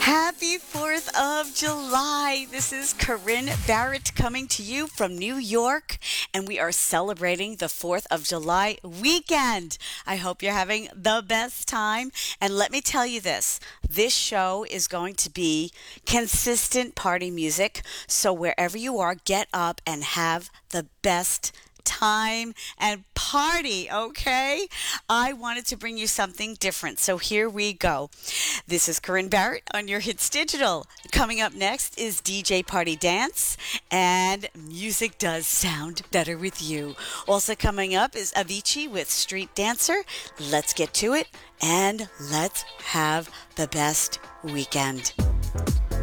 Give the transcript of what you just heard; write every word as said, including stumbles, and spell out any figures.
Happy fourth of July. This is Corinne Barrett coming to you from New York, and we are celebrating the fourth of July weekend. I hope you're having the best time. And let me tell you this, this show is going to be consistent party music. So wherever you are, get up and have the best time and party, okay? I wanted to bring you something different, so here we go. This is Corinne Barrett on your Hits Digital. Coming up next is D J Party Dance, and music does sound better with you. Also coming up is Avicii with Street Dancer. Let's get to it, and let's have the best weekend.